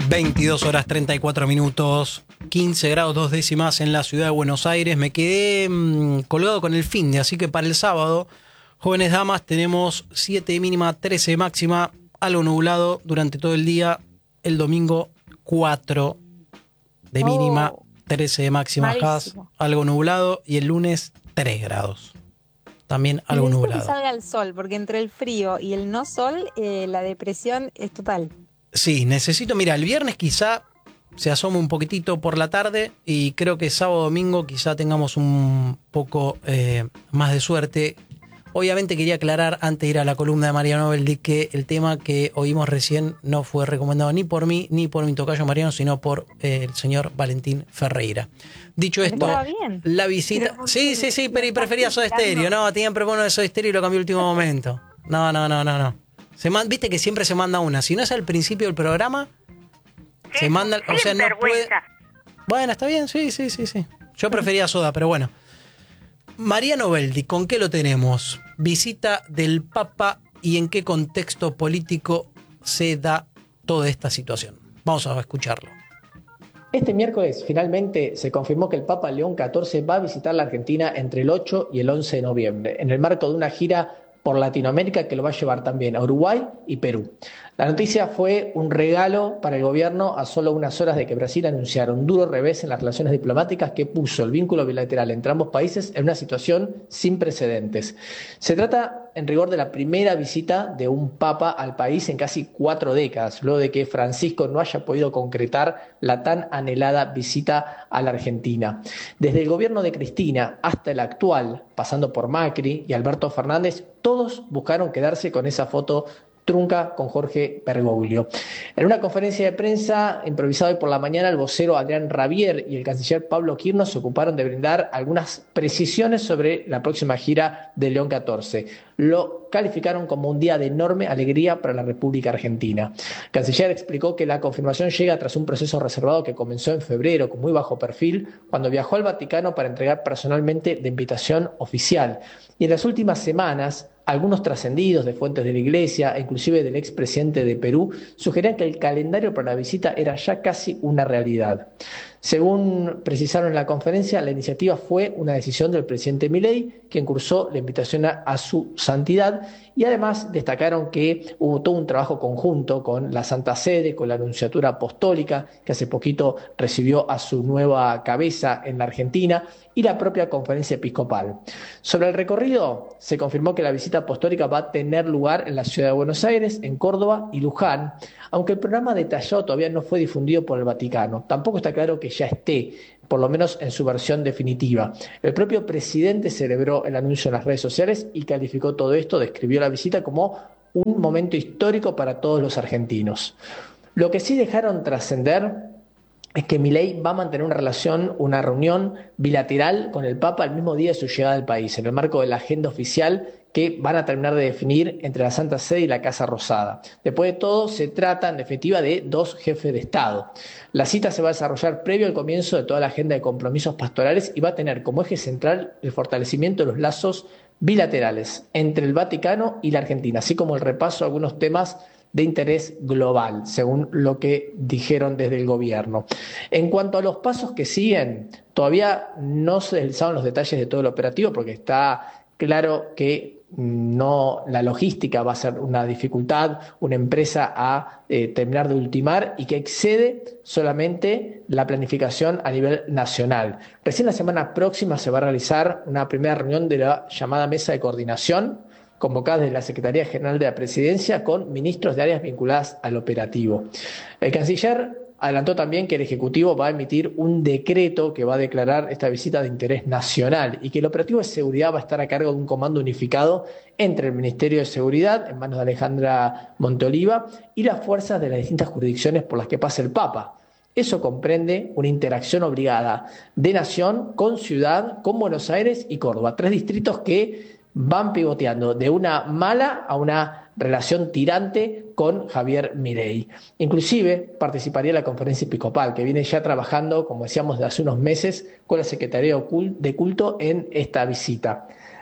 22 horas 34 minutos, 15 grados 2 décimas en la ciudad de Buenos Aires. Me quedé colgado con el finde, así que para el sábado, jóvenes damas, tenemos 7 de mínima, 13 de máxima, algo nublado durante todo el día. El domingo 4 de mínima, 13 de máxima, algo nublado. Y el lunes 3 grados, también algo nublado. Que salga el sol, porque entre el frío y el no sol, la depresión es total. Sí, necesito, mira, el viernes quizá se asome un poquitito por la tarde y creo que sábado, domingo quizá tengamos un poco más de suerte. Obviamente quería aclarar antes de ir a la columna de Mariano Beldi que el tema que oímos recién no fue recomendado ni por mí ni por mi tocayo Mariano, sino por el señor Valentín Ferreira. Dicho esto, la visita... Sí, pero prefería Soda Stereo. No, tenían propuesto de Soda Stereo y lo cambió último momento. No. Viste que siempre se manda una. Si no es al principio del programa, se manda. O sea, no puede. Bueno, está bien, sí. Yo prefería Soda, pero bueno. Mariano Beldi, ¿con qué lo tenemos? Visita del Papa y en qué contexto político se da toda esta situación. Vamos a escucharlo. Este miércoles finalmente se confirmó que el Papa León XIV va a visitar la Argentina entre el 8 y el 11 de noviembre, en el marco de una gira por Latinoamérica que lo va a llevar también a Uruguay y Perú. La noticia fue un regalo para el gobierno a solo unas horas de que Brasil anunciara un duro revés en las relaciones diplomáticas que puso el vínculo bilateral entre ambos países en una situación sin precedentes. Se trata, en rigor, de la primera visita de un papa al país en casi 4 décadas, luego de que Francisco no haya podido concretar la tan anhelada visita a la Argentina. Desde el gobierno de Cristina hasta el actual, pasando por Macri y Alberto Fernández, todos buscaron quedarse con esa foto trunca con Jorge Bergoglio. En una conferencia de prensa improvisada hoy por la mañana, el vocero Adrián Rabier y el canciller Pablo Quirno se ocuparon de brindar algunas precisiones sobre la próxima gira de León XIV. Lo calificaron como un día de enorme alegría para la República Argentina. El canciller explicó que la confirmación llega tras un proceso reservado que comenzó en febrero con muy bajo perfil, cuando viajó al Vaticano para entregar personalmente la invitación oficial. Y en las últimas semanas, algunos trascendidos de fuentes de la Iglesia, inclusive del expresidente de Perú, sugerían que el calendario para la visita era ya casi una realidad. Según precisaron en la conferencia, la iniciativa fue una decisión del presidente Milei, quien cursó la invitación a su santidad, y además destacaron que hubo todo un trabajo conjunto con la Santa Sede, con la Nunciatura Apostólica, que hace poquito recibió a su nueva cabeza en la Argentina, y la propia Conferencia Episcopal. Sobre el recorrido, se confirmó que la visita apostólica va a tener lugar en la ciudad de Buenos Aires, en Córdoba y Luján, aunque el programa detallado todavía no fue difundido por el Vaticano. Tampoco está claro que ya esté, por lo menos en su versión definitiva. El propio presidente celebró el anuncio en las redes sociales y calificó todo esto, describió la visita como un momento histórico para todos los argentinos. Lo que sí dejaron trascender es que Milei va a mantener una reunión bilateral con el Papa el mismo día de su llegada al país, en el marco de la agenda oficial que van a terminar de definir entre la Santa Sede y la Casa Rosada. Después de todo, se trata, en definitiva, de 2 jefes de Estado. La cita se va a desarrollar previo al comienzo de toda la agenda de compromisos pastorales y va a tener como eje central el fortalecimiento de los lazos bilaterales entre el Vaticano y la Argentina, así como el repaso a algunos temas de interés global, según lo que dijeron desde el gobierno. En cuanto a los pasos que siguen, todavía no se deslizaron los detalles de todo el operativo porque está claro que la logística va a ser una dificultad, una empresa a terminar de ultimar y que excede solamente la planificación a nivel nacional. Recién la semana próxima se va a realizar una primera reunión de la llamada Mesa de Coordinación, convocada desde la Secretaría General de la Presidencia con ministros de áreas vinculadas al operativo. El canciller adelantó también que el Ejecutivo va a emitir un decreto que va a declarar esta visita de interés nacional y que el operativo de seguridad va a estar a cargo de un comando unificado entre el Ministerio de Seguridad, en manos de Alejandra Monteoliva, y las fuerzas de las distintas jurisdicciones por las que pasa el Papa. Eso comprende una interacción obligada de nación con ciudad, con Buenos Aires y Córdoba, 3 distritos que van pivoteando de una mala a una relación tirante con Javier Milei. Inclusive participaría en la conferencia episcopal, que viene ya trabajando, como decíamos, de hace unos meses con la Secretaría de Culto en esta visita.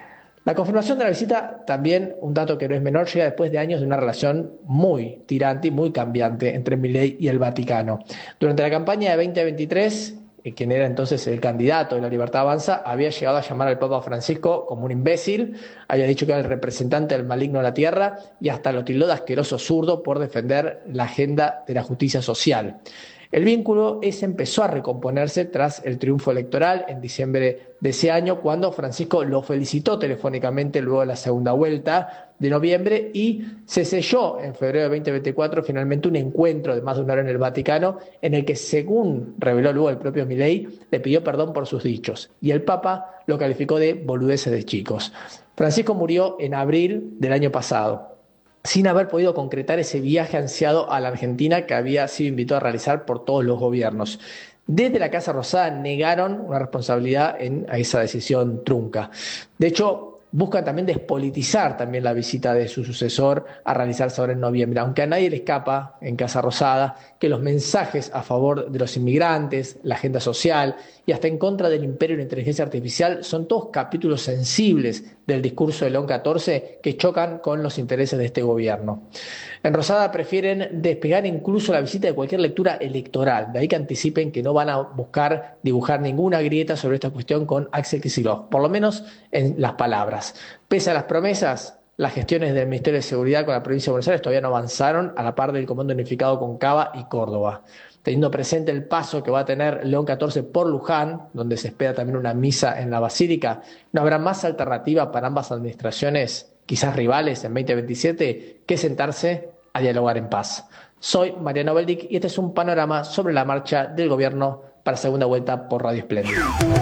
La confirmación de la visita, también un dato que no es menor, llega después de años de una relación muy tirante y muy cambiante entre Milei y el Vaticano. Durante la campaña de 2023, quien era entonces el candidato de La Libertad Avanza, había llegado a llamar al Papa Francisco como un imbécil, había dicho que era el representante del maligno de la tierra y hasta lo tildó de asqueroso zurdo por defender la agenda de la justicia social. El vínculo ese empezó a recomponerse tras el triunfo electoral en diciembre de ese año, cuando Francisco lo felicitó telefónicamente luego de la segunda vuelta de noviembre, y se selló en febrero de 2024 finalmente un encuentro de más de una hora en el Vaticano, en el que, según reveló luego el propio Milei, le pidió perdón por sus dichos, y el Papa lo calificó de boludeces de chicos. Francisco murió en abril del año pasado, sin haber podido concretar ese viaje ansiado a la Argentina que había sido invitado a realizar por todos los gobiernos. Desde la Casa Rosada negaron una responsabilidad en esa decisión trunca. De hecho, buscan también despolitizar también la visita de su sucesor a realizarse ahora en noviembre, aunque a nadie le escapa en Casa Rosada que los mensajes a favor de los inmigrantes, la agenda social y hasta en contra del imperio de la inteligencia artificial son todos capítulos sensibles del discurso de León XIV que chocan con los intereses de este gobierno. En Rosada prefieren despegar incluso la visita de cualquier lectura electoral, de ahí que anticipen que no van a buscar dibujar ninguna grieta sobre esta cuestión con Axel Kicillof, por lo menos en las palabras. Pese a las promesas, las gestiones del Ministerio de Seguridad con la provincia de Buenos Aires todavía no avanzaron a la par del Comando Unificado con Cava y Córdoba. Teniendo presente el paso que va a tener León XIV por Luján, donde se espera también una misa en la Basílica, no habrá más alternativa para ambas administraciones, quizás rivales en 2027, que sentarse a dialogar en paz. Soy Mariano Beldic y este es un panorama sobre la marcha del gobierno para segunda vuelta por Radio Splendid.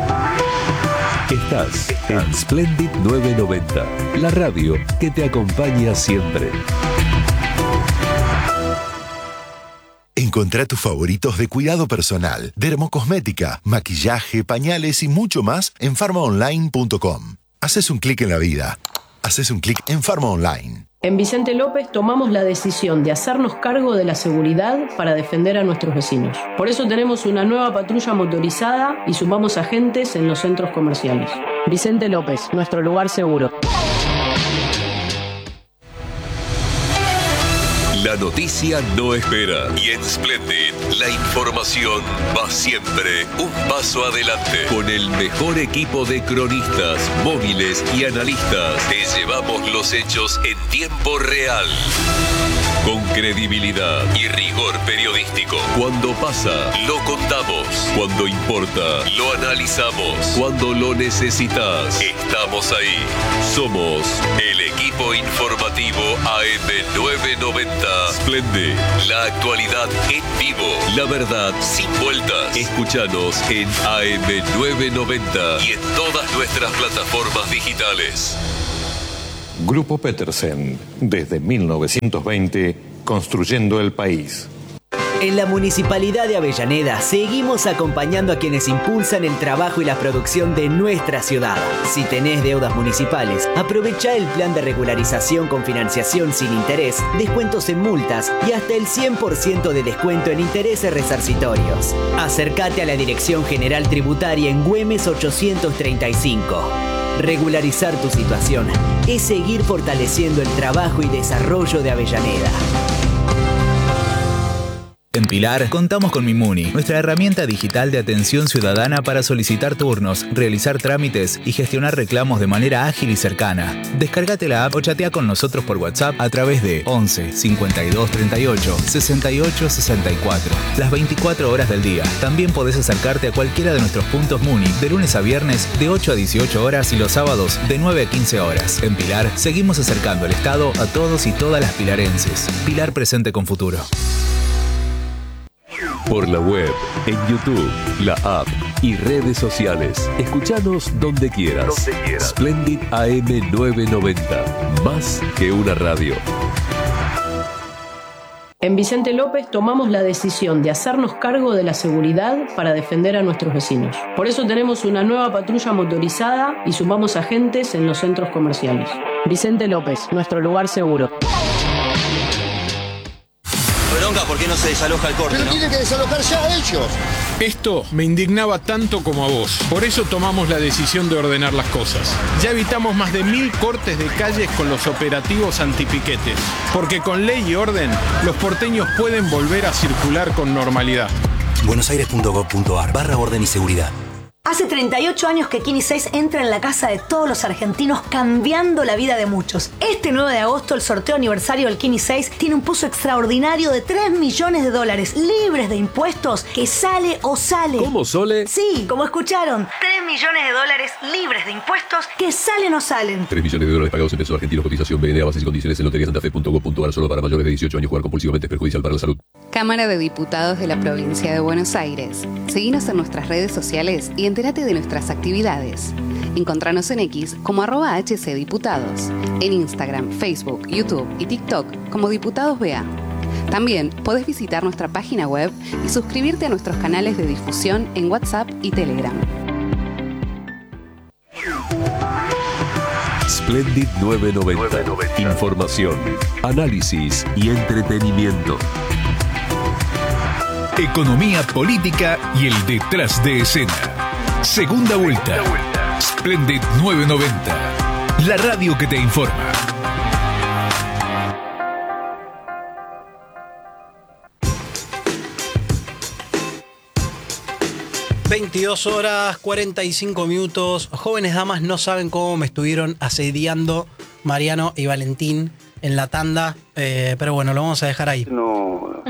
Estás en Splendid 990, la radio que te acompaña siempre. Encontrá tus favoritos de cuidado personal, dermocosmética, maquillaje, pañales y mucho más en farmaonline.com. Haces un clic en la vida. Haces un clic en Farma Online. En Vicente López tomamos la decisión de hacernos cargo de la seguridad para defender a nuestros vecinos. Por eso tenemos una nueva patrulla motorizada y sumamos agentes en los centros comerciales. Vicente López, nuestro lugar seguro. La noticia no espera y en Splendid la información va siempre un paso adelante. Con el mejor equipo de cronistas, móviles y analistas, te llevamos los hechos en tiempo real. Con credibilidad y rigor periodístico. Cuando pasa, lo contamos. Cuando importa, lo analizamos. Cuando lo necesitas, estamos ahí. Somos el equipo informativo AM990. Splendid, la actualidad en vivo. La verdad sin vueltas. Escúchanos en AM990 y en todas nuestras plataformas digitales. Grupo Petersen, desde 1920, construyendo el país. En la Municipalidad de Avellaneda seguimos acompañando a quienes impulsan el trabajo y la producción de nuestra ciudad. Si tenés deudas municipales, aprovecha el plan de regularización con financiación sin interés, descuentos en multas y hasta el 100% de descuento en intereses resarcitorios. Acércate a la Dirección General Tributaria en Güemes 835. Regularizar tu situación es seguir fortaleciendo el trabajo y desarrollo de Avellaneda. En Pilar contamos con Mimuni, nuestra herramienta digital de atención ciudadana para solicitar turnos, realizar trámites y gestionar reclamos de manera ágil y cercana. Descárgate la app o chatea con nosotros por WhatsApp a través de 11 52 38 68 64. Las 24 horas del día. También podés acercarte a cualquiera de nuestros puntos Muni de lunes a viernes de 8 a 18 horas y los sábados de 9 a 15 horas. En Pilar seguimos acercando el Estado a todos y todas las pilarenses. Pilar presente con futuro. Por la web, en YouTube, la app y redes sociales. Escuchanos donde quieras. Splendid AM990. Más que una radio. En Vicente López tomamos la decisión de hacernos cargo de la seguridad para defender a nuestros vecinos. Por eso tenemos una nueva patrulla motorizada y sumamos agentes en los centros comerciales. Vicente López, nuestro lugar seguro. bronca porque no se desaloja el corte, Pero ¿no? tienen que desalojar ya ellos. Esto me indignaba tanto como a vos. Por eso tomamos la decisión de ordenar las cosas. Ya evitamos más de 1000 cortes de calles con los operativos antipiquetes. Porque con ley y orden, los porteños pueden volver a circular con normalidad. buenosaires.gov.ar/orden y seguridad. Hace 38 años que Kini 6 entra en la casa de todos los argentinos, cambiando la vida de muchos. Este 9 de agosto, el sorteo aniversario del Kini 6 tiene un pozo extraordinario de $3 millones, libres de impuestos, que sale o sale. ¿Cómo, Sole? Sí, como escucharon, $3 millones libres de impuestos, que salen o salen. $3 millones pagados en pesos argentinos. Cotización BNA, bases y condiciones en loteriasantafe.gov.ar. Solo para mayores de 18 años. Jugar compulsivamente es perjudicial para la salud. Cámara de Diputados de la Provincia de Buenos Aires. Seguinos en nuestras redes sociales y entérate de nuestras actividades. Encontranos en X como @HCDiputados, en Instagram, Facebook, YouTube y TikTok como Diputados BA. También podés visitar nuestra página web y suscribirte a nuestros canales de difusión en WhatsApp y Telegram. Splendid 990. Información, análisis y entretenimiento. Economía política y el detrás de escena. Segunda vuelta. Splendid 990. La radio que te informa. (22:45). Jóvenes damas no saben cómo me estuvieron asediando Mariano y Valentín en la tanda, pero bueno, lo vamos a dejar ahí. No.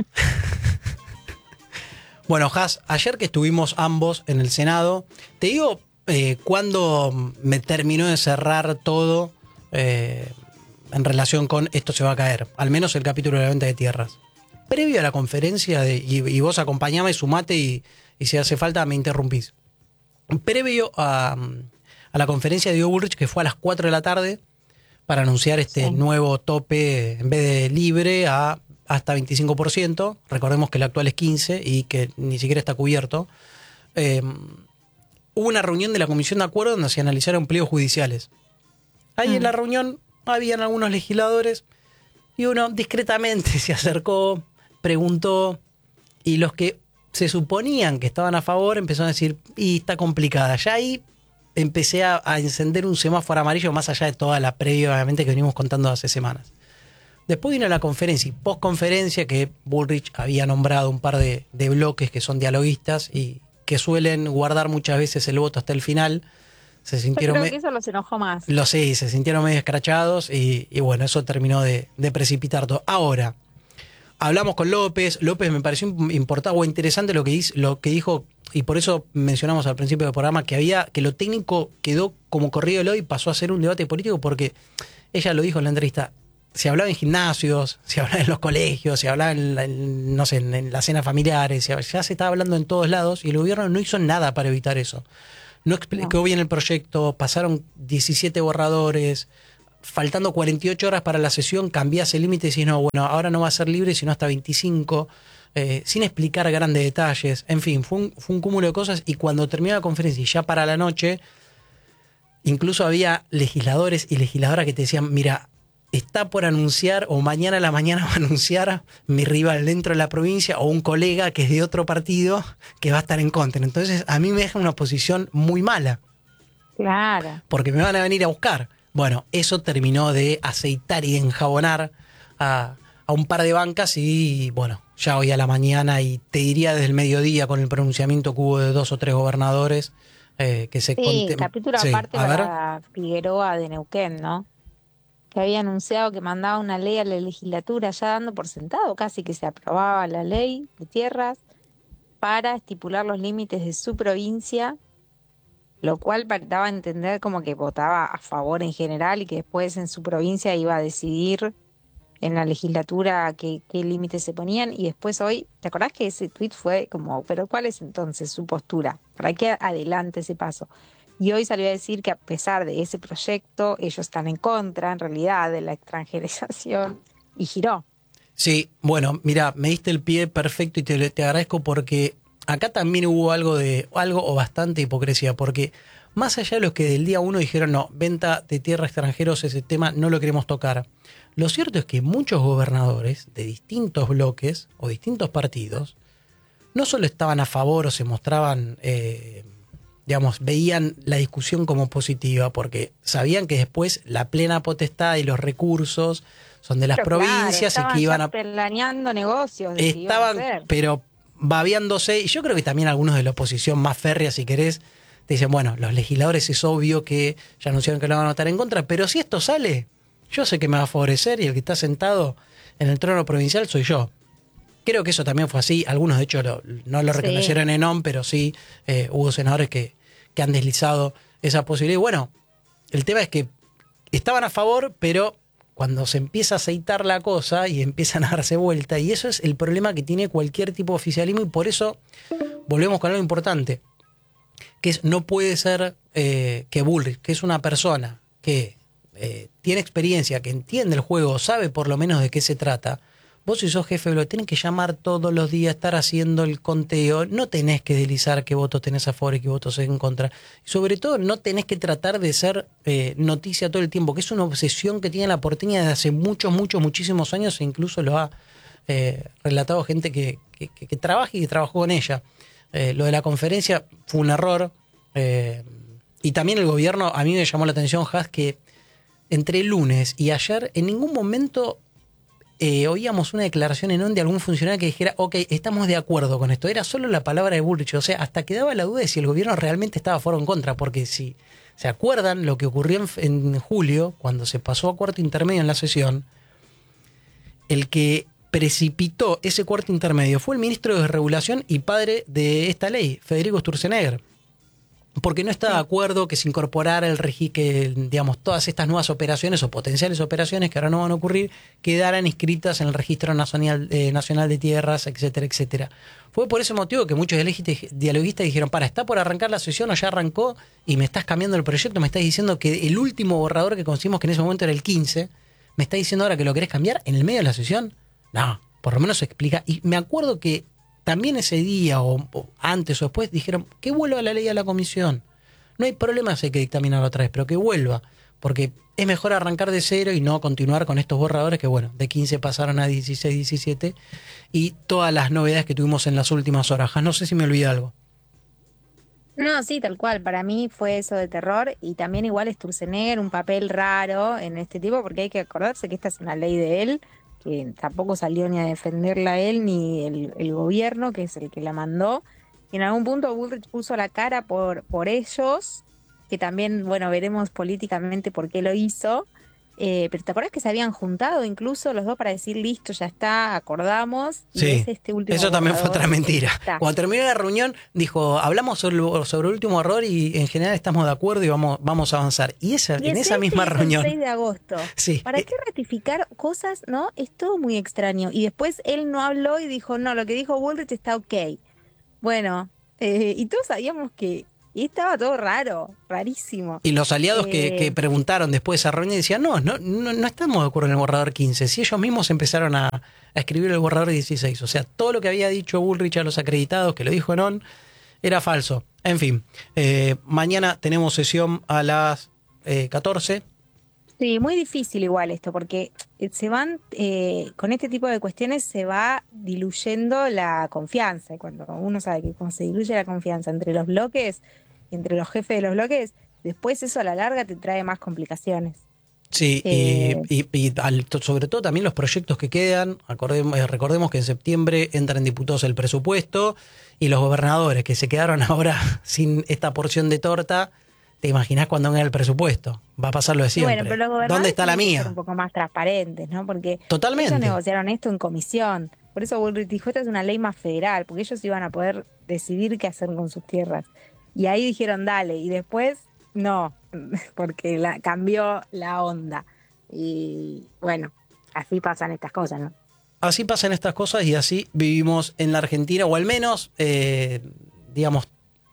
Bueno, Has, ayer que estuvimos ambos en el Senado, te digo cuando me terminó de cerrar todo en relación con esto se va a caer, al menos el capítulo de la venta de tierras. Previo a la conferencia, y vos acompañame, sumate y si hace falta me interrumpís. Previo a la conferencia de Diego Bullrich, que fue a las 4 de la tarde, para anunciar este nuevo tope, en vez de libre, a hasta 25%. Recordemos que el actual es 15% y que ni siquiera está cubierto. Hubo una reunión de la Comisión de Acuerdo donde se analizaron pliegos judiciales. Ahí en la reunión habían algunos legisladores y uno discretamente se acercó, preguntó, y los que se suponían que estaban a favor empezaron a decir, y está complicada. Ya ahí empecé a encender un semáforo amarillo más allá de toda la previa, obviamente, que venimos contando hace semanas. Después vino la conferencia y postconferencia que Bullrich había nombrado un par de bloques que son dialoguistas y que suelen guardar muchas veces el voto hasta el final. Se sintieron Yo creo que eso los enojó más. Lo sé, se sintieron medio escrachados y bueno, eso terminó de precipitar todo. Ahora, hablamos con López. López me pareció importante o interesante lo que dijo, y por eso mencionamos al principio del programa que lo técnico quedó como corrido el hoy y pasó a ser un debate político, porque ella lo dijo en la entrevista. Se hablaba en gimnasios, se hablaba en los colegios, se hablaba en las cenas familiares, ya se estaba hablando en todos lados y el gobierno no hizo nada para evitar eso. No explicó bien el proyecto, pasaron 17 borradores, faltando 48 horas para la sesión, cambiás el límite y decís, no, bueno, ahora no va a ser libre, sino hasta 25, sin explicar grandes detalles. En fin, fue un cúmulo de cosas, y cuando terminó la conferencia y ya para la noche, incluso había legisladores y legisladoras que te decían, mira, está por anunciar, o mañana a la mañana va a anunciar mi rival dentro de la provincia o un colega que es de otro partido que va a estar en contra. Entonces a mí me deja una posición muy mala. Claro. Porque me van a venir a buscar. Bueno, eso terminó de aceitar y de enjabonar a un par de bancas y bueno, ya hoy a la mañana, y te diría desde el mediodía con el pronunciamiento que hubo de 2 o 3 gobernadores que se... capítulo aparte para Figueroa de Neuquén, ¿no? Que había anunciado que mandaba una ley a la legislatura, ya dando por sentado casi que se aprobaba la ley de tierras para estipular los límites de su provincia, lo cual daba a entender como que votaba a favor en general y que después en su provincia iba a decidir en la legislatura qué límites se ponían. Y después hoy, ¿te acordás que ese tuit fue como, pero cuál es entonces su postura? ¿Para qué adelante ese paso? Y hoy salió a decir que a pesar de ese proyecto, ellos están en contra, en realidad, de la extranjerización, y giró. Sí, bueno, mira, me diste el pie perfecto y te agradezco, porque acá también hubo algo o bastante hipocresía, porque más allá de los que del día 1 dijeron, no, venta de tierra a extranjeros, ese tema no lo queremos tocar. Lo cierto es que muchos gobernadores de distintos bloques o distintos partidos no solo estaban a favor o se mostraban, veían la discusión como positiva, porque sabían que después la plena potestad y los recursos son de las provincias y que iban a... planeando negocios. Estaban, pero babeándose, y yo creo que también algunos de la oposición más férrea, si querés, te dicen, bueno, los legisladores es obvio que ya anunciaron que lo van a votar en contra, pero si esto sale, yo sé que me va a favorecer y el que está sentado en el trono provincial soy yo. Creo que eso también fue así. Algunos, de hecho, no lo reconocieron en ON, pero sí hubo senadores que han deslizado esa posibilidad. Y bueno, el tema es que estaban a favor, pero cuando se empieza a aceitar la cosa y empiezan a darse vuelta, y eso es el problema que tiene cualquier tipo de oficialismo, y por eso volvemos con algo importante, que es, no puede ser que Bullrich, que es una persona que tiene experiencia, que entiende el juego, sabe por lo menos de qué se trata. Vos, si sos jefe, lo tienen que llamar todos los días, estar haciendo el conteo, no tenés que deslizar qué votos tenés a favor y qué votos en contra. Y sobre todo, no tenés que tratar de ser noticia todo el tiempo, que es una obsesión que tiene la porteña desde hace muchísimos años, e incluso lo ha relatado gente que trabaja y que trabajó con ella. Lo de la conferencia fue un error, y también el gobierno, a mí me llamó la atención, Has, que entre el lunes y ayer en ningún momento oíamos una declaración en ON de algún funcionario que dijera, ok, estamos de acuerdo con esto. Era solo la palabra de Bullrich. O sea, hasta quedaba la duda de si el gobierno realmente estaba a favor o en contra, porque si se acuerdan lo que ocurrió en julio, cuando se pasó a cuarto intermedio en la sesión, el que precipitó ese cuarto intermedio fue el ministro de Regulación y padre de esta ley, Federico Sturzenegger, porque no estaba de acuerdo que se incorporara el que, digamos, todas estas nuevas operaciones o potenciales operaciones que ahora no van a ocurrir quedaran inscritas en el Registro Nacional de Tierras, etcétera, etcétera. Fue por ese motivo que muchos dialoguistas dijeron, está por arrancar la sesión o ya arrancó y me estás cambiando el proyecto, me estás diciendo que el último borrador que conseguimos, que en ese momento era el 15, me estás diciendo ahora que lo querés cambiar en el medio de la sesión. No, por lo menos se explica. Y me acuerdo que también ese día o antes o después dijeron que vuelva la ley a la comisión. No hay problema si hay que dictaminarlo otra vez, pero que vuelva, porque es mejor arrancar de cero y no continuar con estos borradores que, bueno, de 15 pasaron a 16, 17 y todas las novedades que tuvimos en las últimas horas. No sé si me olvidé algo. No, sí, tal cual. Para mí fue eso de terror, y también igual Sturzenegger, un papel raro en este tipo, porque hay que acordarse que esta es una ley de él, que tampoco salió ni a defenderla él ni el gobierno, que es el que la mandó. Y en algún punto Bullrich puso la cara por ellos, que también, bueno, veremos políticamente por qué lo hizo. Pero ¿te acuerdas que se habían juntado incluso los dos para decir, listo, ya está, acordamos? Y sí, es último eso también fue borrador otra mentira. Cuando terminó la reunión, dijo, hablamos sobre el último error y en general estamos de acuerdo y vamos a avanzar. Y en esa misma reunión... El 6 de agosto. Sí. ¿Para qué ratificar cosas, no? Es todo muy extraño. Y después él no habló y dijo, no, lo que dijo Bullrich está ok. Bueno, y todos sabíamos que estaba todo raro, rarísimo. Y los aliados que preguntaron después de esa reunión decían, no estamos de acuerdo en el borrador 15. Si ellos mismos empezaron a escribir el borrador 16. O sea, todo lo que había dicho Bullrich a los acreditados, que lo dijo en ON, era falso. En fin, mañana tenemos sesión a las 14. Sí, muy difícil igual esto, porque se van, con este tipo de cuestiones se va diluyendo la confianza. Y cuando uno sabe que cuando se diluye la confianza entre los bloques, entre los jefes de los bloques, después eso a la larga te trae más complicaciones. Sí, sobre todo también los proyectos que quedan. Recordemos que en septiembre entra en diputados el presupuesto, y los gobernadores que se quedaron ahora sin esta porción de torta. ¿Te imaginás cuando venga el presupuesto? Va a pasar lo de siempre. Bueno, pero los gobernadores ¿dónde está la tienen que mía? ser un poco más transparentes, ¿no? Porque totalmente. Ellos negociaron esto en comisión. Por eso Bullrich dijo, esta es una ley más federal, porque ellos iban a poder decidir qué hacer con sus tierras. Y ahí dijeron, dale. Y después, no, porque cambió la onda. Y bueno, así pasan estas cosas, ¿no? Así pasan estas cosas y así vivimos en la Argentina, o al menos, digamos,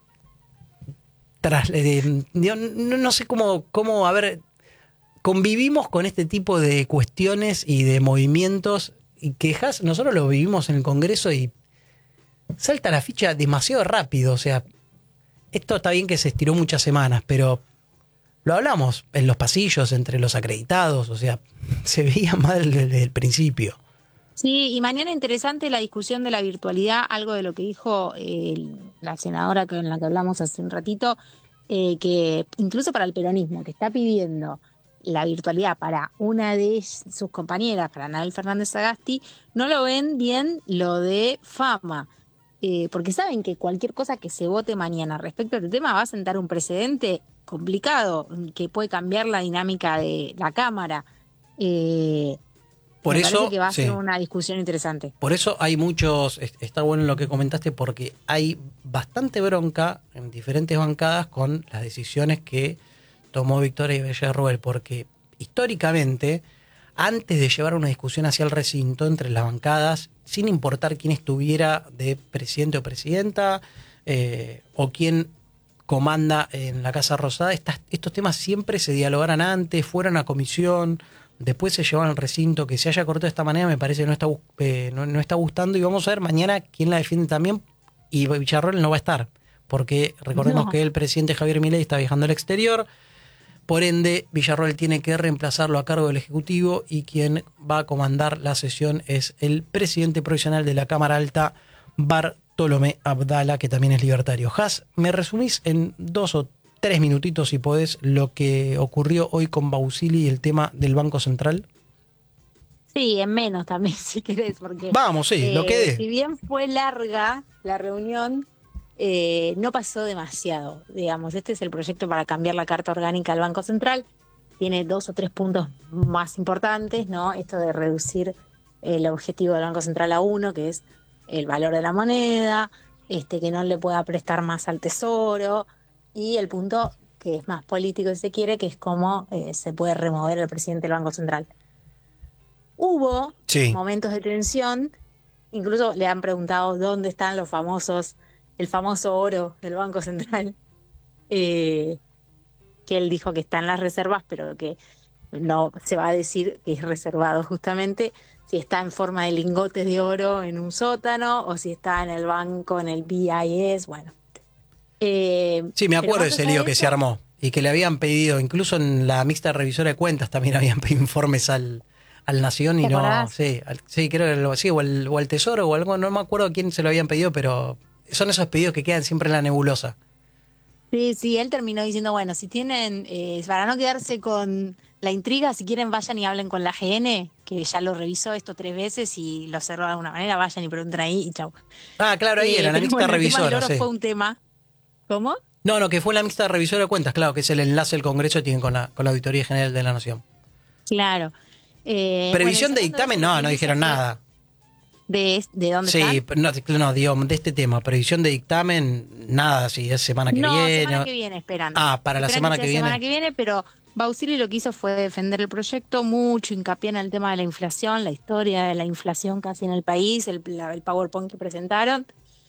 no sé cómo, a ver, convivimos con este tipo de cuestiones y de movimientos, y quejas, nosotros lo vivimos en el Congreso y salta la ficha demasiado rápido. O sea, esto está bien que se estiró muchas semanas, pero lo hablamos en los pasillos entre los acreditados, o sea, se veía mal desde el principio. Sí, y mañana interesante la discusión de la virtualidad, algo de lo que dijo la senadora con la que hablamos hace un ratito, que incluso para el peronismo, que está pidiendo la virtualidad para una de sus compañeras, para Anabel Fernández Sagasti, no lo ven bien lo de Fama, porque saben que cualquier cosa que se vote mañana respecto a este tema va a sentar un precedente complicado, que puede cambiar la dinámica de la Cámara. Por Me eso, parece que va a sí. ser una discusión interesante. Por eso hay muchos, está bueno lo que comentaste, porque hay bastante bronca en diferentes bancadas con las decisiones que tomó Victoria Villarroel, porque históricamente, antes de llevar una discusión hacia el recinto entre las bancadas, sin importar quién estuviera de presidente o presidenta, o quién comanda en la Casa Rosada, estos temas siempre se dialogaran antes, fueran a comisión, después se llevaban al recinto. Que se haya cortado de esta manera me parece que no está gustando, y vamos a ver mañana quién la defiende también, y Villarroel no va a estar, porque recordemos que el presidente Javier Milei está viajando al exterior, por ende Villarroel tiene que reemplazarlo a cargo del Ejecutivo, y quien va a comandar la sesión es el presidente provisional de la Cámara Alta, Bartolomé Abdala, que también es libertario. Has, ¿me resumís en 2 o 3 minutitos, si podés, lo que ocurrió hoy con Bausili y el tema del Banco Central? Sí, en menos también, si querés, porque... Vamos, sí, lo que dé. Si bien fue larga la reunión, no pasó demasiado, digamos. Este es el proyecto para cambiar la Carta Orgánica del Banco Central. Tiene 2 o 3 puntos más importantes, ¿no? Esto de reducir el objetivo del Banco Central a 1, que es el valor de la moneda, que no le pueda prestar más al Tesoro, y el punto que es más político, si se quiere, que es cómo se puede remover al presidente del Banco Central. Hubo momentos de tensión, incluso le han preguntado dónde están el famoso oro del Banco Central, que él dijo que está en las reservas, pero que no se va a decir que es reservado justamente, si está en forma de lingotes de oro en un sótano o si está en el banco, en el BIS, bueno. Sí, me acuerdo de ese lío que se armó, y que le habían pedido, incluso en la mixta revisora de cuentas también habían pedido informes al Nación, y no, sí, creo que o al Tesoro o algo, no me acuerdo a quién se lo habían pedido, pero son esos pedidos que quedan siempre en la nebulosa. Sí, él terminó diciendo, bueno, si tienen, para no quedarse con la intriga, si quieren vayan y hablen con la GN, que ya lo revisó esto 3 veces y lo cerró de alguna manera, vayan y pregunten ahí y chau. Ah, claro, ahí era la mixta revisora. El tema del oro fue un tema. ¿Cómo? No, que fue la mixta revisora de cuentas, claro, que es el enlace del Congreso que tienen con la Auditoría General de la Nación. Claro. Previsión de dictamen, no dijeron nada. ¿De dónde están? Sí, no, digo, de este tema, previsión de dictamen, nada, si es semana que viene. Semana que viene, esperan. Para la semana que viene. Semana que viene, pero Bausili lo que hizo fue defender el proyecto, mucho hincapié en el tema de la inflación, la historia de la inflación casi en el país, el PowerPoint que presentaron.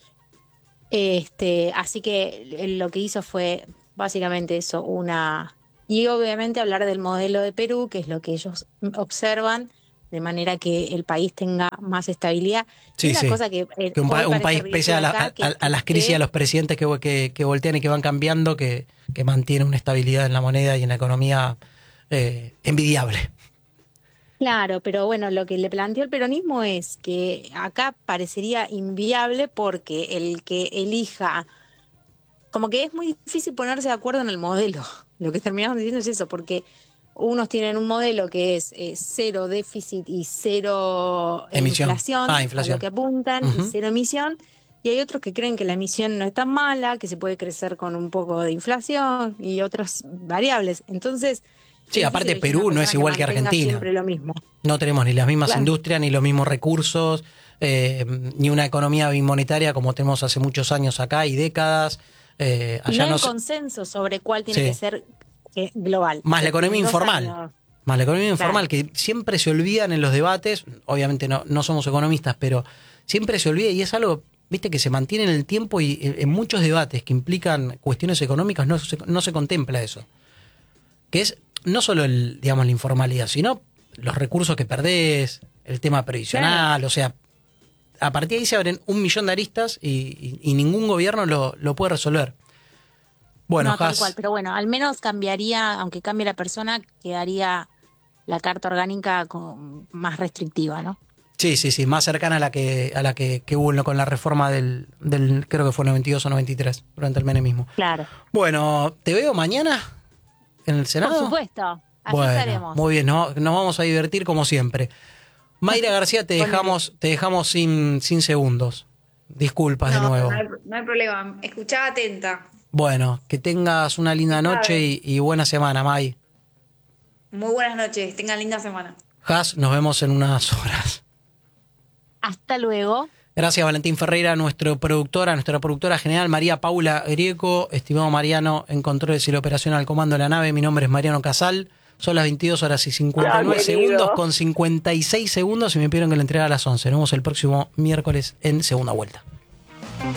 Así que lo que hizo fue básicamente eso, y obviamente hablar del modelo de Perú, que es lo que ellos observan, de manera que el país tenga más estabilidad. Sí, una cosa que un país pese a las crisis, a los presidentes que voltean y que van cambiando, que mantiene una estabilidad en la moneda y en la economía envidiable. Claro, pero bueno, lo que le planteó el peronismo es que acá parecería inviable porque el que elija, como que es muy difícil ponerse de acuerdo en el modelo. Lo que terminamos diciendo es eso, porque unos tienen un modelo que es 0 déficit y 0 inflación, a lo que apuntan, y 0 emisión, y hay otros que creen que la emisión no es tan mala, que se puede crecer con un poco de inflación y otras variables. Entonces... Sí, aparte Perú no es igual que Argentina. Siempre lo mismo. No tenemos ni las mismas industrias, ni los mismos recursos, ni una economía bimonetaria como tenemos hace muchos años acá y décadas. Allá no hay consenso sobre cuál tiene que ser global. Más la economía informal. Más la economía informal, que siempre se olvidan en los debates. Obviamente no somos economistas, pero siempre se olvida, y es algo, viste, que se mantiene en el tiempo, y en muchos debates que implican cuestiones económicas no se contempla eso. Que es no solo la informalidad, sino los recursos que perdés, el tema previsional, o sea, a partir de ahí se abren 1 millón de aristas y ningún gobierno lo puede resolver. Bueno, no, tal cual, pero bueno, al menos cambiaría, aunque cambie la persona, quedaría la carta orgánica más restrictiva, ¿no? Sí, más cercana a la que hubo con la reforma del creo que fue 92 o 93, durante el menemismo. Claro. Bueno, ¿te veo mañana en el Senado? Por supuesto, así bueno, estaremos. Muy bien, nos vamos a divertir como siempre. Mayra García, te dejamos sin segundos. Disculpas de nuevo. No hay problema, escuchaba atenta. Bueno, que tengas una linda noche y buena semana, May. Muy buenas noches, tengan linda semana. Has, nos vemos en unas horas. Hasta luego. Gracias, Valentín Ferreira, nuestra productora general, María Paula Grieco, estimado Mariano, en controles y la operación al comando de la nave. Mi nombre es Mariano Casal. Son las 22 horas y 59 segundos con 56 segundos y me pidieron que le entregara a las 11. Nos vemos el próximo miércoles en Segunda Vuelta.